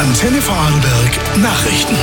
Antenne Vorarlberg Nachrichten.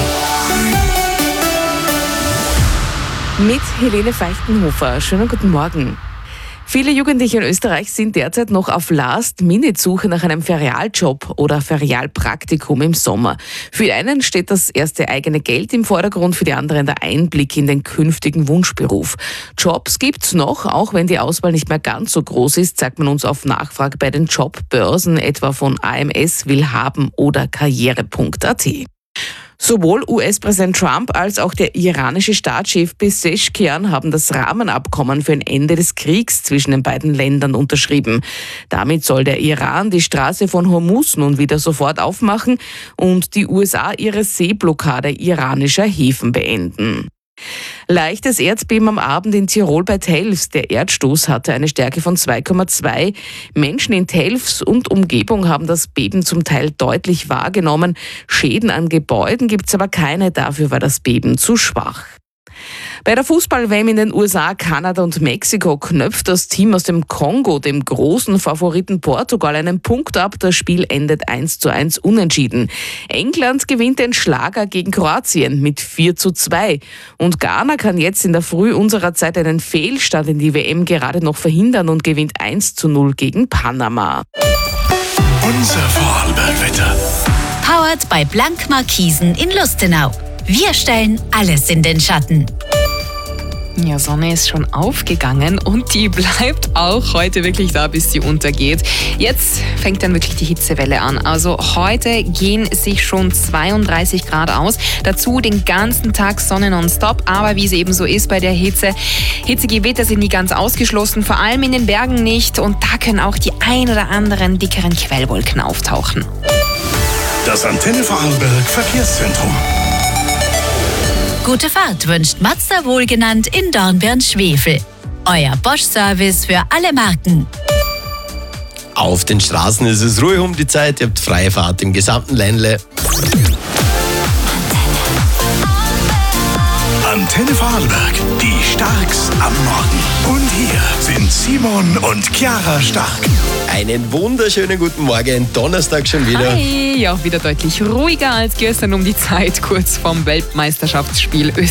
Mit Helene Feichtenhofer. Schönen guten Morgen. Viele Jugendliche in Österreich sind derzeit noch auf Last-Minute-Suche nach einem Ferialjob oder Ferialpraktikum im Sommer. Für die einen steht das erste eigene Geld im Vordergrund, für die anderen der Einblick in den künftigen Wunschberuf. Jobs gibt's noch, auch wenn die Auswahl nicht mehr ganz so groß ist, sagt man uns auf Nachfrage bei den Jobbörsen, etwa von AMS, Willhaben oder Karriere.at. Sowohl US-Präsident Trump als auch der iranische Staatschef Pezeshkian haben das Rahmenabkommen für ein Ende des Kriegs zwischen den beiden Ländern unterschrieben. Damit soll der Iran die Straße von Hormuz nun wieder sofort aufmachen und die USA ihre Seeblockade iranischer Häfen beenden. Leichtes Erdbeben am Abend in Tirol bei Telfs. Der Erdstoß hatte eine Stärke von 2,2. Menschen in Telfs und Umgebung haben das Beben zum Teil deutlich wahrgenommen. Schäden an Gebäuden gibt's aber keine, dafür war das Beben zu schwach. Bei der Fußball-WM in den USA, Kanada und Mexiko knöpft das Team aus dem Kongo dem großen Favoriten Portugal einen Punkt ab. Das Spiel endet 1:1 unentschieden. England gewinnt den Schlager gegen Kroatien mit 4:2. Und Ghana kann jetzt in der Früh unserer Zeit einen Fehlstart in die WM gerade noch verhindern und gewinnt 1:0 gegen Panama. Unser Vorarlberg-Wetter. Powered bei Blank Markisen in Lustenau. Wir stellen alles in den Schatten. Ja, Sonne ist schon aufgegangen und die bleibt auch heute wirklich da, bis sie untergeht. Jetzt fängt dann wirklich die Hitzewelle an. Also heute gehen sich schon 32 Grad aus. Dazu den ganzen Tag Sonne nonstop. Aber wie es eben so ist bei der Hitze, hitzige Wetter sind nie ganz ausgeschlossen, vor allem in den Bergen nicht. Und da können auch die ein oder anderen dickeren Quellwolken auftauchen. Das Antenne Vorarlberg Verkehrszentrum. Gute Fahrt wünscht Mazda wohlgenannt in Dornbirn-Schwefel. Euer Bosch-Service für alle Marken. Auf den Straßen ist es ruhig um die Zeit. Ihr habt freie Fahrt im gesamten Ländle. Antenne Vorarlberg, die Starks am Morgen. Und hier sind Simon und Chiara Stark. Einen wunderschönen guten Morgen. Donnerstag schon wieder. Hi, ja, wieder deutlich ruhiger als gestern um die Zeit, kurz vorm Weltmeisterschaftsspiel